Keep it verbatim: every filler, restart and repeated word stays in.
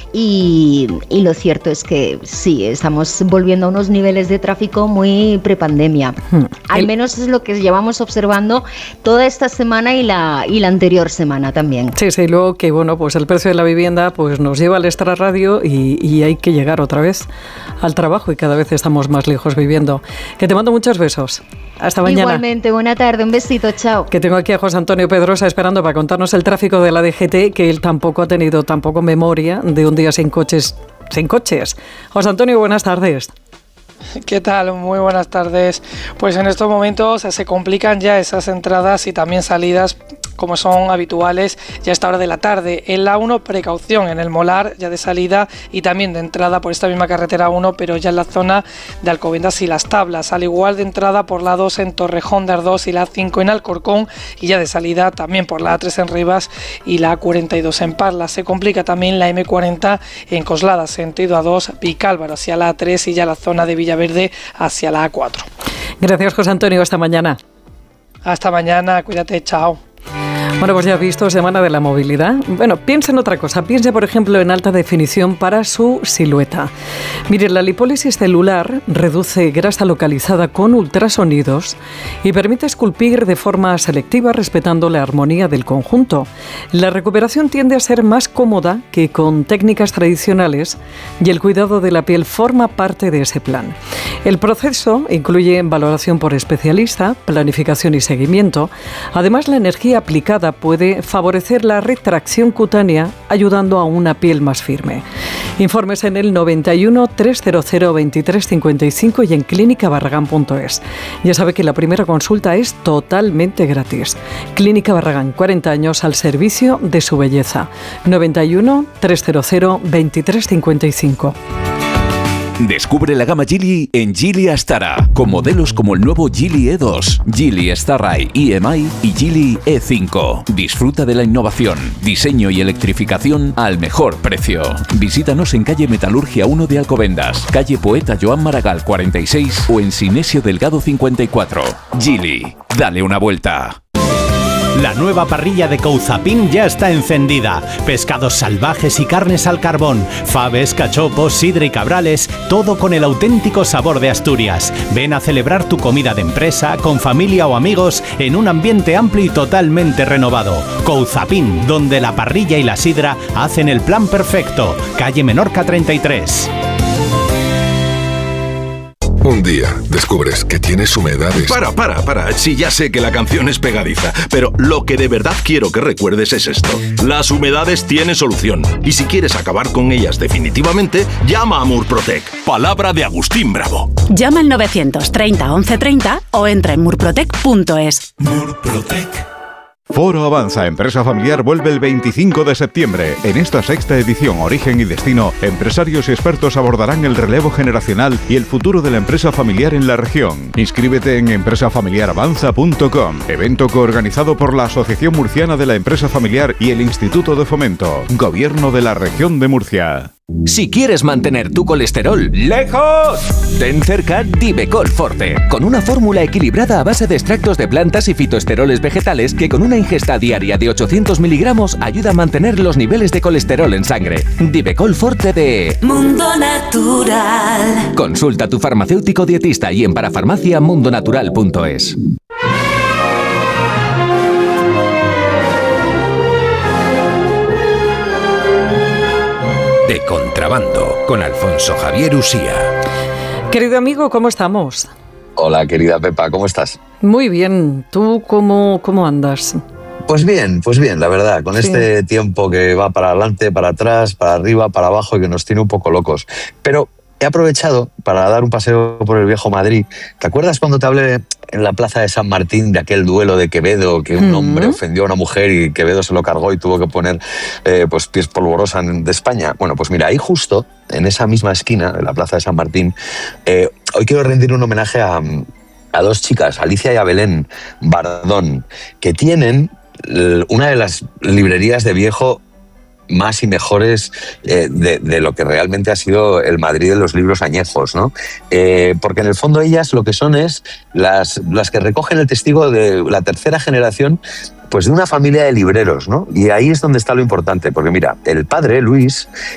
y, y lo cierto es que sí, estamos volviendo a unos niveles de tráfico muy prepandemia. Hmm. Al menos es lo que llevamos observando toda esta semana y la, y la anterior semana también. Sí, sí, luego que bueno, pues el precio de la vivienda pues nos lleva al extrarradio y, y hay que llegar otra vez al trabajo y cada vez estamos más lejos viviendo. Que te mando muchos besos. Hasta mañana. Igualmente, buena tarde, un besito, chao. Que tengo aquí a José Antonio Pedrosa esperando para contarnos el tráfico de la D G T, que él tampoco ha tenido tampoco memoria de un día sin coches, sin coches. José Antonio, buenas tardes. ¿Qué tal? Muy buenas tardes. Pues en estos momentos se complican ya esas entradas y también salidas como son habituales ya a esta hora de la tarde. En la uno, precaución en el Molar, ya de salida y también de entrada por esta misma carretera uno, pero ya en la zona de Alcobendas y Las Tablas, al igual de entrada por la dos en Torrejón de Ardós y la cinco en Alcorcón, y ya de salida también por la A tres en Rivas y la A cuarenta y dos en Parla. Se complica también la eme cuarenta en Coslada, sentido A dos, Vicálvaro hacia la A tres y ya la zona de Villaverde hacia la A cuatro. Gracias, José Antonio, hasta mañana. Hasta mañana, cuídate, chao. Bueno, pues ya has visto, Semana de la Movilidad. Bueno, piensa en otra cosa. Piensa, por ejemplo, en alta definición para su silueta. Mire, la lipólisis celular reduce grasa localizada con ultrasonidos y permite esculpir de forma selectiva respetando la armonía del conjunto. La recuperación tiende a ser más cómoda que con técnicas tradicionales y el cuidado de la piel forma parte de ese plan. El proceso incluye valoración por especialista, planificación y seguimiento. Además, la energía aplicada puede favorecer la retracción cutánea, ayudando a una piel más firme. Informes en el noventa y uno, trescientos veintitrés cincuenta y cinco y en clínica barragán punto es. Ya sabe que la primera consulta es totalmente gratis. Clínica Barragán, cuarenta años al servicio de su belleza. noventa y uno, trescientos veintitrés cincuenta y cinco. Descubre la gama Geely en Geely Astara, con modelos como el nuevo Geely E dos, Geely Starride E M I y Geely E cinco. Disfruta de la innovación, diseño y electrificación al mejor precio. Visítanos en calle Metalurgia uno de Alcobendas, calle Poeta Joan Maragall cuarenta y seis o en Sinesio Delgado cincuenta y cuatro. Geely, dale una vuelta. La nueva parrilla de Couzapin ya está encendida. Pescados salvajes y carnes al carbón, faves, cachopos, sidra y cabrales, todo con el auténtico sabor de Asturias. Ven a celebrar tu comida de empresa, con familia o amigos, en un ambiente amplio y totalmente renovado. Couzapin, donde la parrilla y la sidra hacen el plan perfecto. Calle Menorca treinta y tres. Un día descubres que tienes humedades. Para, para, para. Sí, ya sé que la canción es pegadiza, pero lo que de verdad quiero que recuerdes es esto. Las humedades tienen solución. Y si quieres acabar con ellas definitivamente, llama a Murprotec. Palabra de Agustín Bravo. Llama al novecientos treinta once treinta o entra en murprotec punto es. Murprotec. Foro Avanza Empresa Familiar vuelve el veinticinco de septiembre. En esta sexta edición Origen y Destino, empresarios y expertos abordarán el relevo generacional y el futuro de la empresa familiar en la región. Inscríbete en empresa familiar avanza punto com, evento coorganizado por la Asociación Murciana de la Empresa Familiar y el Instituto de Fomento, Gobierno de la Región de Murcia. Si quieres mantener tu colesterol lejos, ten cerca Divecol Forte, con una fórmula equilibrada a base de extractos de plantas y fitoesteroles vegetales que con una ingesta diaria de ochocientos miligramos ayuda a mantener los niveles de colesterol en sangre. Divecol Forte de Mundo Natural. Consulta a tu farmacéutico dietista y en parafarmacia mundonatural punto es. De Contrabando, con Alfonso Javier Usía. Querido amigo, ¿cómo estamos? Hola, querida Pepa, ¿cómo estás? Muy bien. ¿Tú cómo, cómo andas? Pues bien, pues bien, la verdad, con sí. este tiempo que va para adelante, para atrás, para arriba, para abajo y que nos tiene un poco locos. Pero he aprovechado para dar un paseo por el viejo Madrid. ¿Te acuerdas cuando te hablé en la plaza de San Martín de aquel duelo de Quevedo, que un hombre uh-huh. ofendió a una mujer y Quevedo se lo cargó y tuvo que poner eh, pues, pies polvorosa de España? Bueno, pues mira, ahí justo, en esa misma esquina de la plaza de San Martín, eh, hoy quiero rendir un homenaje a, a dos chicas, Alicia y a Belén Bardón, que tienen una de las librerías de viejo más y mejores eh, de, de lo que realmente ha sido el Madrid de los libros añejos, ¿no? Eh, porque en el fondo ellas lo que son es las, las que recogen el testigo de la tercera generación, pues de una familia de libreros, ¿no? Y ahí es donde está lo importante, porque mira, el padre, Luis,